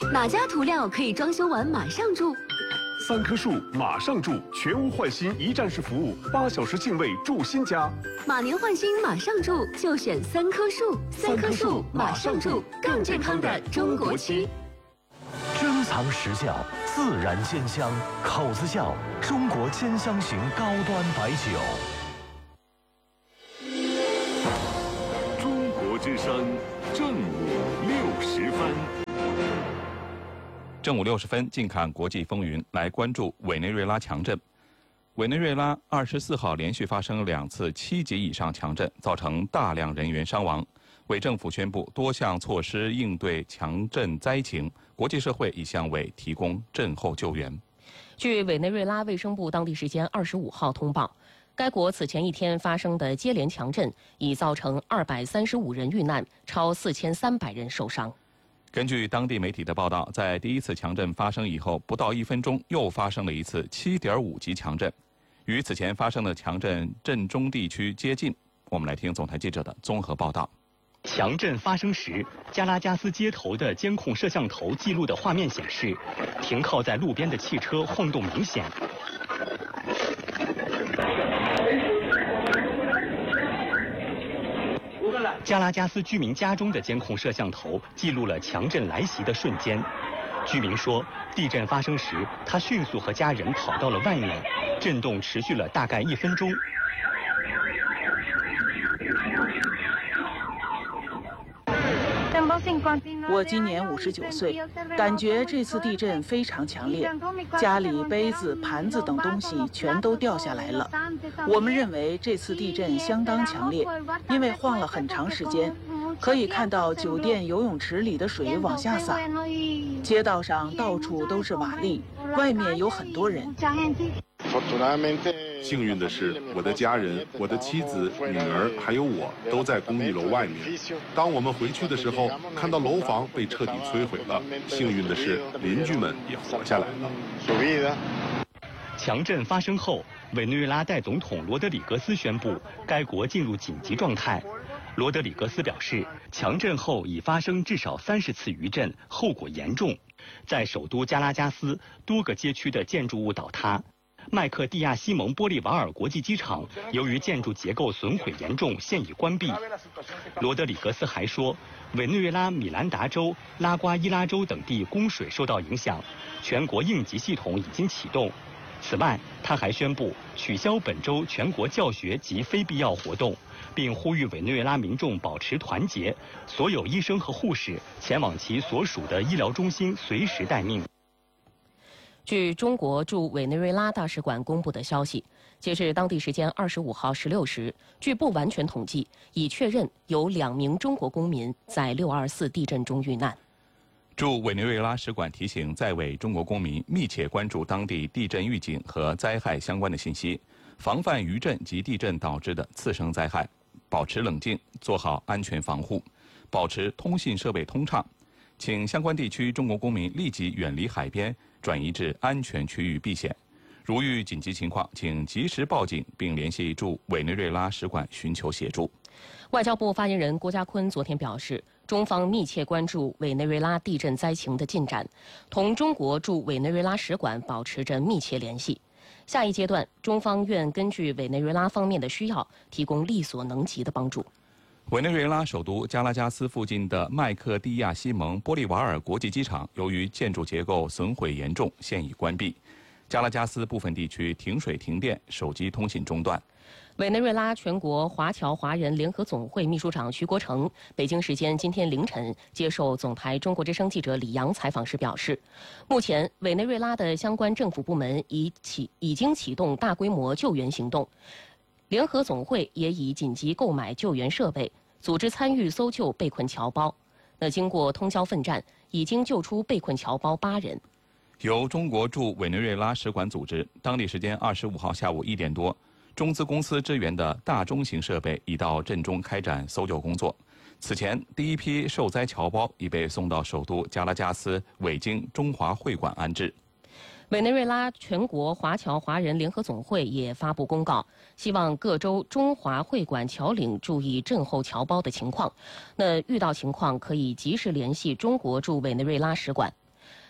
哪家涂料可以装修完马上住 ？3棵树马上住，全屋换新一站式服务，8小时净位住新家。 马年换新马上住，就选3棵树。3棵树马上住，更健康的中国区。 珍藏实窖，自然鲜香，口子窖中国兼香型高端白酒。 中国之声，正午60分。 正午60分，近看国际风云，来关注委内瑞拉强震。委内瑞拉24号连续发生2次7级以上强震，造成大量人员伤亡。委政府宣布多项措施应对强震灾情，国际社会已向委提供震后救援。 据委内瑞拉卫生部当地时间25号通报，该国此前一天发生的接连强震已造成235人遇难，超4300人受伤。 根据当地媒体的报道，在第一次强震发生以后不到1分钟，又发生了一次7.5级强震，与此前发生的强震震中地区接近。我们来听总台记者的综合报道。 强震发生时，加拉加斯街头的监控摄像头记录的画面显示，停靠在路边的汽车晃动明显。加拉加斯居民家中的监控摄像头记录了强震来袭的瞬间。居民说，地震发生时，他迅速和家人跑到了外面，震动持续了大概1分钟。 我今年59岁，感觉这次地震非常强烈，家里杯子、盘子等东西全都掉下来了。我们认为这次地震相当强烈，因为晃了很长时间，可以看到酒店游泳池里的水往下洒，街道上到处都是瓦砾，外面有很多人。 幸运的是，我的家人、我的妻子、女儿还有我都在公寓楼外面。当我们回去的时候，看到楼房被彻底摧毁了。幸运的是，邻居们也活下来了。 强震发生后，委内瑞拉代总统罗德里格斯宣布该国进入紧急状态。罗德里格斯表示，强震后已发生至少30次余震，后果严重。在首都加拉加斯，多个街区的建筑物倒塌。麦克蒂亚西蒙波利瓦尔国际机场由于建筑结构损毁严重，现已关闭。罗德里格斯还说，委内瑞拉米兰达州、拉瓜伊拉州等地供水受到影响，全国应急系统已经启动。此外，他还宣布取消本周全国教学及非必要活动，并呼吁委内瑞拉民众保持团结，所有医生和护士前往其所属的医疗中心随时待命。 据中国驻委内瑞拉大使馆公布的消息，截至当地时间25号16时，据不完全统计，已确认有2名中国公民在624地震中遇难。 驻委内瑞拉使馆提醒在委中国公民密切关注当地地震预警和灾害相关的信息，防范余震及地震导致的次生灾害，保持冷静，做好安全防护，保持通信设备通畅。请相关地区中国公民立即远离海边，转移至安全区域避险。如遇紧急情况，请及时报警，并联系驻委内瑞拉使馆寻求协助。 外交部发言人郭家坤昨天表示，中方密切关注委内瑞拉地震灾情的进展，同中国驻委内瑞拉使馆保持着密切联系。下一阶段，中方愿根据委内瑞拉方面的需要，提供力所能及的帮助。 委内瑞拉首都加拉加斯附近的麦克蒂亚西蒙波利瓦尔国际机场，由于建筑结构损毁严重，现已关闭。加拉加斯部分地区停水停电，手机通信中断。 委内瑞拉全国华侨华人联合总会秘书长徐国成北京时间今天凌晨接受总台中国之声记者李阳采访时表示，目前委内瑞拉的相关政府部门已经启动大规模救援行动，联合总会也已紧急购买救援设备，组织参与搜救被困侨胞。经过通宵奋战，已经救出被困侨胞8人。 由中国驻委内瑞拉使馆组织，当地时间25号下午1点多，中资公司支援的大中型设备已到震中开展搜救工作。此前，第一批受灾侨胞已被送到首都加拉加斯委经中华会馆安置。 委内瑞拉全国华侨华人联合总会也发布公告，希望各州中华会馆侨领注意震后侨胞的情况。遇到情况可以及时联系中国驻委内瑞拉使馆。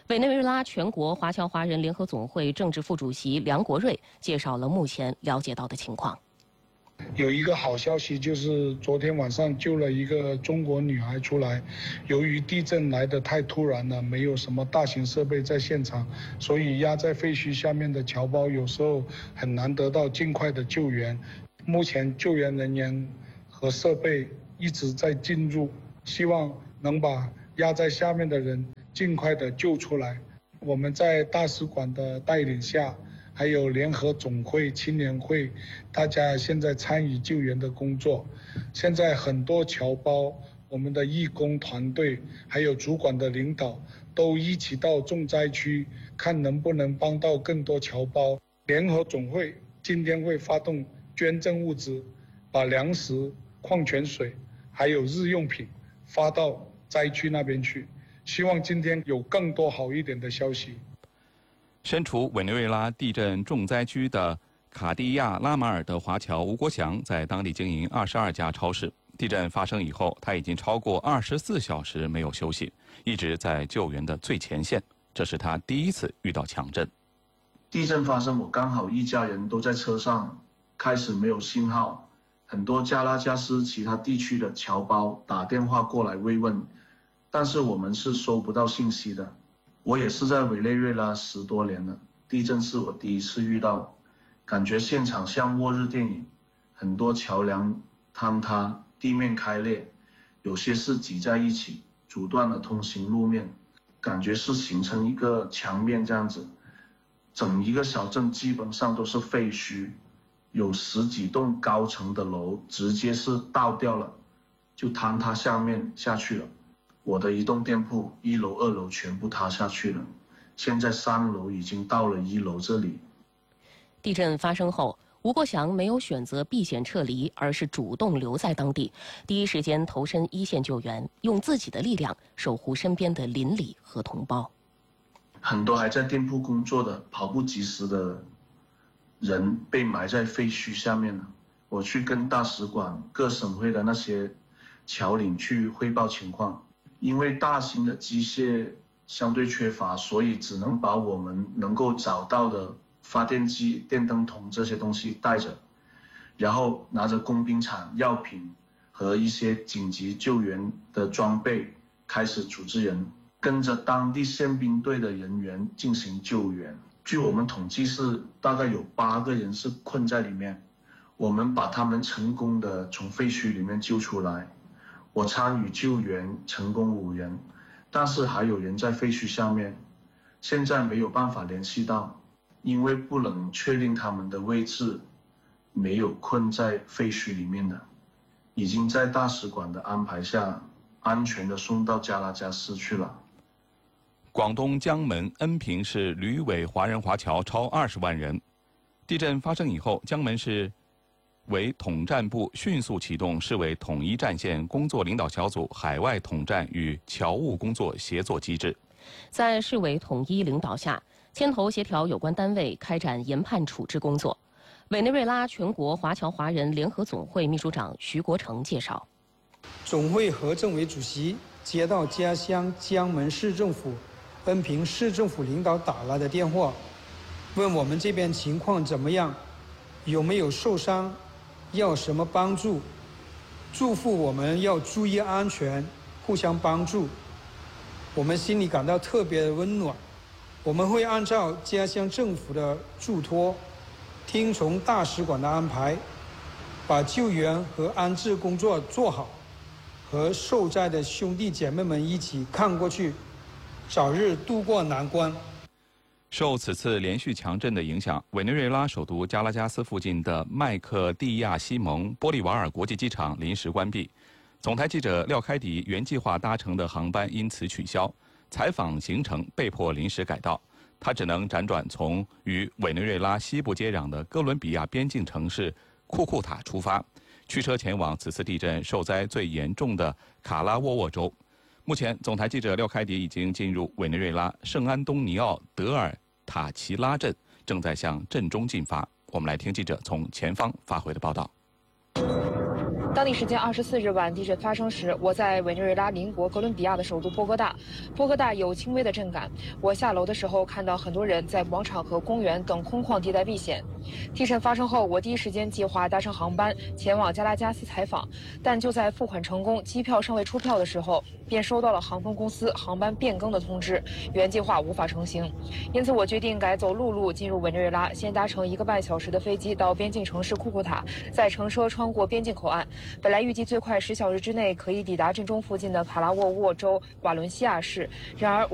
委内瑞拉全国华侨华人联合总会政治副主席梁国瑞介绍了目前了解到的情况。 有一个好消息，就是昨天晚上救了一个中国女孩出来。由于地震来得太突然了，没有什么大型设备在现场，所以压在废墟下面的侨胞有时候很难得到尽快的救援。目前救援人员和设备一直在进入，希望能把压在下面的人尽快的救出来。我们在大使馆的带领下，还有联合总会、青年会，大家现在参与救援的工作。现在很多侨胞、我们的义工团队，还有主管的领导，都一起到重灾区，看能不能帮到更多侨胞。联合总会今天会发动捐赠物资，把粮食、矿泉水，还有日用品发到灾区那边去。希望今天有更多好一点的消息。 身处委内瑞拉地震重灾区的卡地亚拉马尔的华侨吴国祥在当地经营22家超市。地震发生以后，他已经超过24小时没有休息，一直在救援的最前线。这是他第一次遇到强震。 地震发生，我刚好一家人都在车上，开始没有信号，很多加拉加斯其他地区的侨胞打电话过来慰问，但是我们是收不到信息的。我也是在委内瑞拉10多年了，地震是我第一次遇到，感觉现场像末日电影，很多桥梁坍塌，地面开裂，有些是挤在一起，阻断了通行路面，感觉是形成一个墙面这样子。整一个小镇基本上都是废墟，有10几栋高层的楼直接是倒掉了，就坍塌下去了。我的一栋店铺1楼、2楼全部塌下去了，现在3楼已经到了1楼这里。 地震发生后，吴国祥没有选择避险撤离，而是主动留在当地，第一时间投身一线救援，用自己的力量守护身边的邻里和同胞。 很多还在店铺工作的跑不及时的人被埋在废墟下面了。我去跟大使馆、各省会的那些侨领去汇报情况。因为大型的机械相对缺乏，所以只能把我们能够找到的发电机、电灯筒这些东西带着，然后拿着工兵铲、药品和一些紧急救援的装备，开始组织人，跟着当地宪兵队的人员进行救援。据我们统计是大概有8个人是困在里面，我们把他们成功的从废墟里面救出来。我参与救援，成功5人，但是还有人在废墟下面，现在没有办法联系到，因为不能确定他们的位置，没有困在废墟里面的，已经在大使馆的安排下，安全的送到加拉加斯去了。 广东江门恩平市旅委华人华侨超20万人。地震发生以后，江门市委统战部迅速启动市委统一战线工作领导小组海外统战与侨务工作协作机制。 在市委统一领导下，牵头协调有关单位开展研判处置工作。委内瑞拉全国华侨华人联合总会秘书长徐国成介绍， 总会何政委主席接到家乡江门市政府、恩平市政府领导打来的电话，问我们这边情况怎么样，有没有受伤，要什么帮助，嘱咐我们要注意安全，互相帮助。我们心里感到特别的温暖。我们会按照家乡政府的嘱托，听从大使馆的安排，把救援和安置工作做好，和受灾的兄弟姐妹们一起看过去，早日渡过难关。 受此次连续强震的影响，委内瑞拉首都加拉加斯附近的麦克蒂亚西蒙玻利瓦尔国际机场临时关闭。总台记者廖开迪原计划搭乘的航班因此取消，采访行程被迫临时改道，他只能辗转从与委内瑞拉西部接壤的哥伦比亚边境城市库库塔出发，驱车前往此次地震受灾最严重的卡拉沃沃州。目前，总台记者廖开迪已经进入委内瑞拉圣安东尼奥德尔塔奇拉镇，正在向镇中进发。我们来听记者从前方发回的报道。 当地时间24日晚，地震发生时，我在委内瑞拉邻国哥伦比亚的首都波哥大。波哥大有轻微的震感。我下楼的时候看到很多人在广场和公园等空旷地带避险。地震发生后，我第一时间计划搭乘航班前往加拉加斯采访，但就在付款成功、机票尚未出票的时候，便收到了航空公司航班变更的通知，原计划无法成行。因此，我决定改走陆路进入委内瑞拉，先搭乘1个半小时的飞机到边境城市库库塔，再乘车穿过边境口岸。本来预计最快10小时之内可以抵达震中附近的卡拉沃沃州瓦伦西亚市，然而